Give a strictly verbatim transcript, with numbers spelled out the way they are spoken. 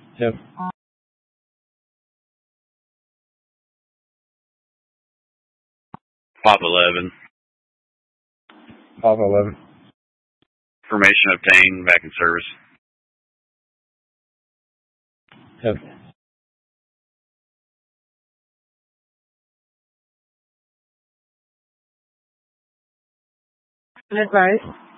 Yep. Pop eleven. Pop eleven. Information obtained. Back in service. Yep. Advice.